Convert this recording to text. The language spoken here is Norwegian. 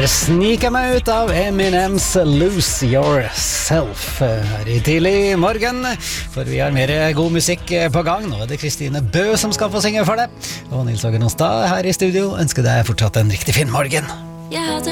sniker meg ut av Eminems Lose Yourself her i tidlig morgen, for vi har mer god musikk på gang. Nå er det Kristine Bø som skal få synge for deg, og Nils Åge Nonstad her i studio ønsker deg fortsatt en riktig fin morgen.